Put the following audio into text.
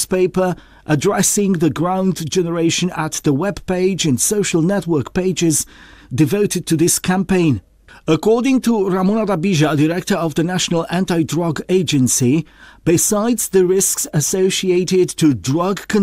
newspaper addressing the ground generation at the web page and social network pages devoted to this campaign. According to Ramona Rabija, director of the National Anti-Drug Agency, besides the risks associated to drug